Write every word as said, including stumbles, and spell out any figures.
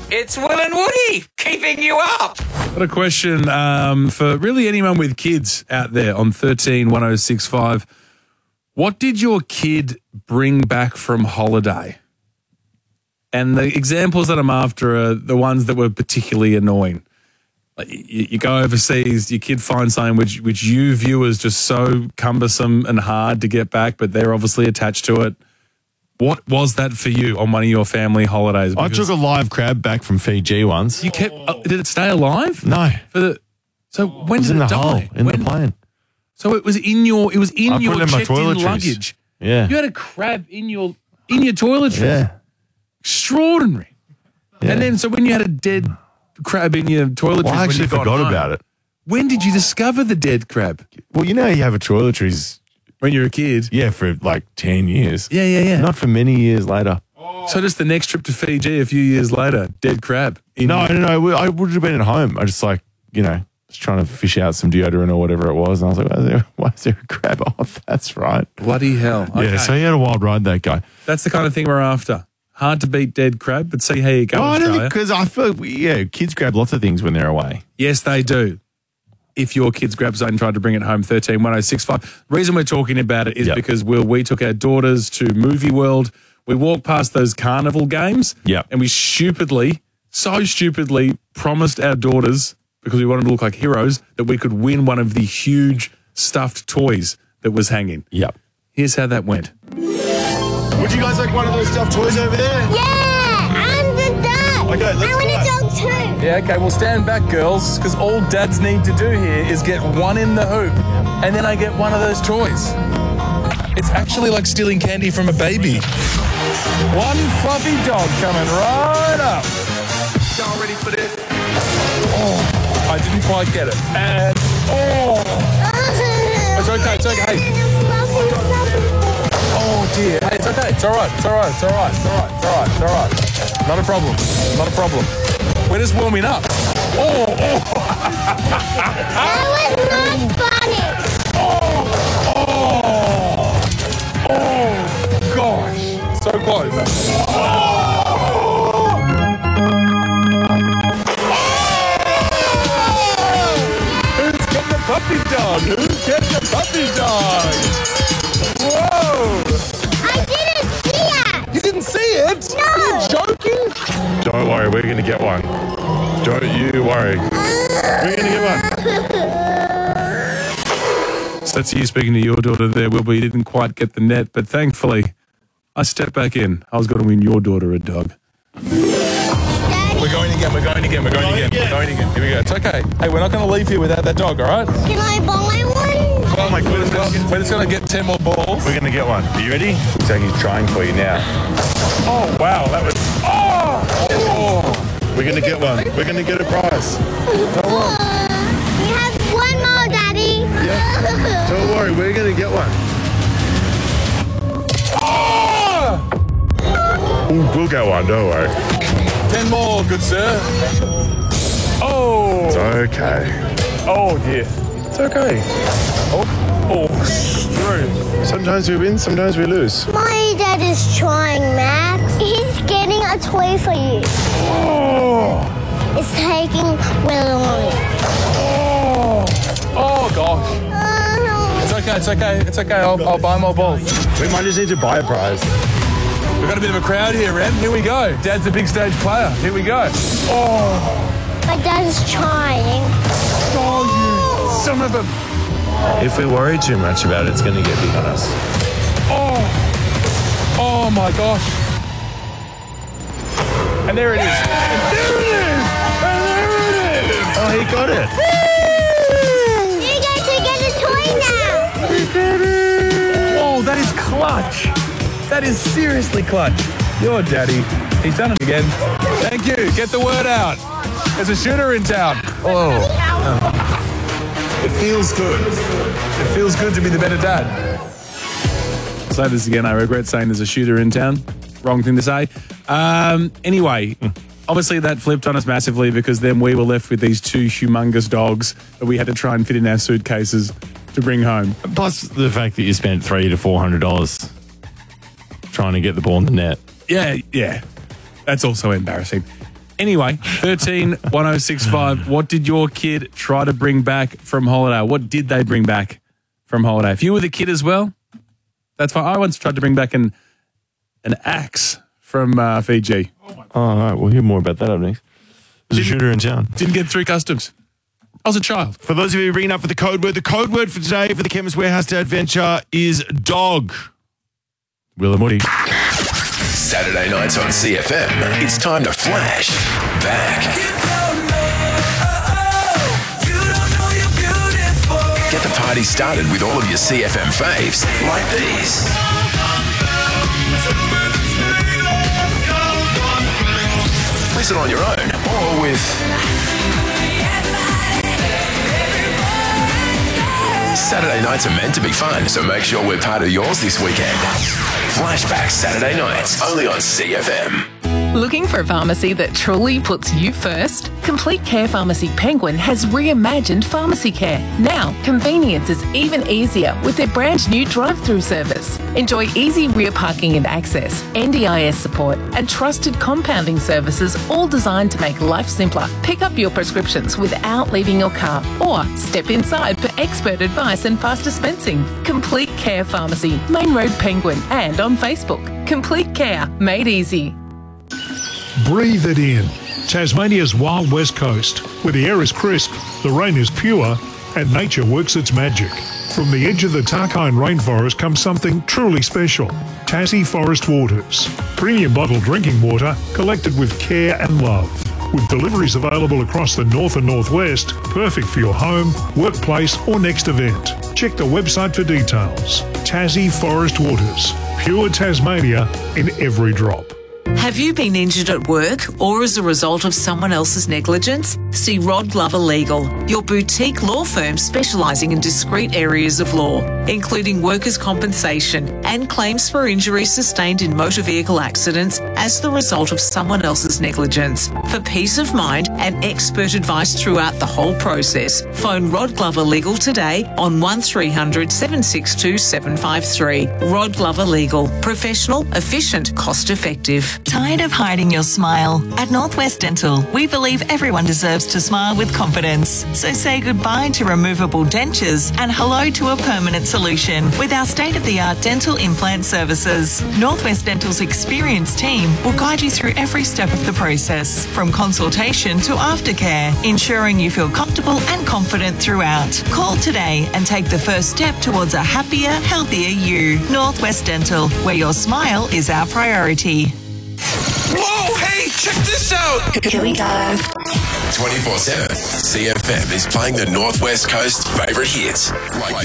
It's Will and Woody keeping you up. Got a question um, for really anyone with kids out there on thirteen one oh six five. What did your kid bring back from holiday? And the examples that I'm after are the ones that were particularly annoying. Like you, you go overseas, your kid finds something which, which you view as just so cumbersome and hard to get back, but they're obviously attached to it. What was that for you on one of your family holidays? I took a live crab back from Fiji once. You kept. Uh, did it stay alive? No. For the. So when It was did in it the hull, die? in When- the plane. So it was in your. It was in I put your it in my checked-in toiletries. luggage. Yeah. You had a crab in your in your toiletries. Yeah. Extraordinary. Yeah. And then so when you had a dead crab in your toiletries, Well, I when actually you got forgot home, about it. When did you discover the dead crab? Well, you know how you have a toiletries, When you were a kid. yeah, for like ten years. Yeah, yeah, yeah. Not for many years later. So just the next trip to Fiji a few years later, dead crab. In No, no, no. we- I would have been at home. I just like, you know, was trying to fish out some deodorant or whatever it was. And I was like, why is there, why is there a crab? Oh, that's right. Bloody hell. Okay. Yeah, so he had a wild ride, that guy. That's the kind of thing we're after. Hard to beat dead crab, but see how you go, Oh, I don't Australia. think, because I feel like, we, yeah, kids grab lots of things when they're away. Yes, they do. If your kids grab something and tried to bring it home, thirteen one oh six five. The reason we're talking about it is Yep. because Will, we took our daughters to Movie World. We walked past those carnival games. Yep. And we stupidly, so stupidly promised our daughters, because we wanted to look like heroes, that we could win one of the huge stuffed toys that was hanging. Yep. Here's how that went. Would you guys like one of those stuffed toys over there? Yeah, I'm the dog. Okay, let's I want go. a dog too. Yeah, okay, well, stand back, girls, because all dads need to do here is get one in the hoop, and then I get one of those toys. It's actually like stealing candy from a baby. One fluffy dog coming right up. Y'all ready for this? Oh, I didn't quite get it. And, oh, it's okay, it's okay. Oh, dear. Hey, it's okay, it's all right, it's all right, it's all right, it's all right, it's all right, it's all right. Not a problem, not a problem. We're just warming up. Oh, oh. That was not funny. Oh, oh, gosh. So close. Who's got the puppy dog? Who's got the puppy dog? Whoa. I didn't see it. You didn't see it? No. Are you joking? Don't worry, we're going to get one. Don't you worry. We're going to get one. So that's you speaking to your daughter there, Wilbur. You didn't quite get the net, but thankfully, I stepped back in. I was going to win your daughter a dog. Daddy, We're going again, we're going again, we're going again, we're going again. Here we go. It's okay. Hey, we're not going to leave here without that dog, all right? can I buy one? Oh my goodness. We're just going to get ten more balls. We're going to get one. Are you ready? Looks like he's trying for you now. Oh, wow. That was. Oh! Oh! We're going to get one. We're going to get a prize. Uh, we have one more, Daddy. Don't worry, we're going to get one. Oh! Ooh, we'll get one, don't worry. Ten more, good sir. Oh! It's okay. Oh, dear. It's okay. Oh, oh, screw. Sometimes we win, sometimes we lose. My dad is trying, Max. He's getting a toy for you. Oh! It's taking Will away. Oh! Oh, gosh. Uh, It's okay, it's okay, it's okay. I'll, I'll buy more balls. We might just need to buy a prize. We've got a bit of a crowd here, Ren. Here we go. Dad's a big stage player. Here we go. Oh, my dad's trying. oh, you son of a... If we worry too much about it, it's going to get big on us. Oh, oh my gosh. And there it is. And there it is. And there it is. Oh, he got it. You're going to get a toy now. Whoa, that is clutch. That is seriously clutch. Your daddy. He's done it again. Thank you. Get the word out. There's a shooter in town. Oh. It feels good. It feels good to be the better dad. I'll say this again. I regret saying there's a shooter in town. Wrong thing to say. Um, anyway, obviously that flipped on us massively because then we were left with these two humongous dogs that we had to try and fit in our suitcases to bring home. Plus the fact that you spent three to four hundred dollars trying to get the ball in the net. Yeah, yeah. That's also embarrassing. Anyway, thirteen one oh six five. What did your kid try to bring back from holiday? What did they bring back from holiday? If you were the kid as well, that's fine. I once tried to bring back an an axe from uh, Fiji. Oh, all right. We'll hear more about that up next. There's a shooter in town. Didn't get through customs. I was a child. For those of you ringing up for the code word, the code word for today for the Chemist Warehouse Day Adventure is dog. Will and Woody. Saturday nights on C F M, it's time to flash back. Get the party started with all of your C F M faves, like these. Listen on your own or with Saturday nights are meant to be fun, so make sure we're part of yours this weekend. Flashback Saturday nights, only on C F M. Looking for a pharmacy that truly puts you first? Complete Care Pharmacy Penguin has reimagined pharmacy care. Now, convenience is even easier with their brand new drive-through service. Enjoy easy rear parking and access, N D I S support, and trusted compounding services, all designed to make life simpler. Pick up your prescriptions without leaving your car, or step inside for expert advice and fast dispensing. Complete Care Pharmacy, Main Road Penguin, and on Facebook. Complete Care, made easy. Breathe it in. Tasmania's wild west coast, where the air is crisp, the rain is pure, and nature works its magic. From the edge of the Tarkine rainforest comes something truly special. Tassie Forest Waters. Premium bottled drinking water collected with care and love. With deliveries available across the north and northwest, perfect for your home, workplace or next event. Check the website for details. Tassie Forest Waters. Pure Tasmania in every drop. Have you been injured at work or as a result of someone else's negligence? See Rod Glover Legal, your boutique law firm specialising in discrete areas of law, including workers' compensation and claims for injuries sustained in motor vehicle accidents as the result of someone else's negligence. For peace of mind and expert advice throughout the whole process, phone Rod Glover Legal today on one three hundred, seven six two, seven five three. Rod Glover Legal. Professional, efficient, cost effective. Tired of hiding your smile? At Northwest Dental, we believe everyone deserves to smile with confidence. So say goodbye to removable dentures and hello to a permanent solution with our state-of-the-art dental implant services. Northwest Dental's experienced team will guide you through every step of the process, from consultation to aftercare, ensuring you feel comfortable and confident throughout. Call today and take the first step towards a happier, healthier you. Northwest Dental, where your smile is our priority. Whoa, hey, check this out. Here we go. twenty-four seven, C F M is playing the Northwest Coast favourite hits, like